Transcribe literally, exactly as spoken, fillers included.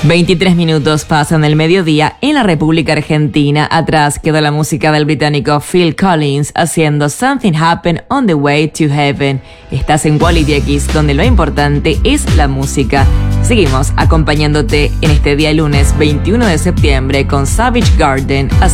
veintitrés minutos pasan el mediodía en la República Argentina. Atrás quedó la música del británico Phil Collins haciendo Something Happened on the Way to Heaven. Estás en Quality X, donde lo importante es la música. Seguimos acompañándote en este día lunes veintiuno de septiembre con Savage Garden haciendo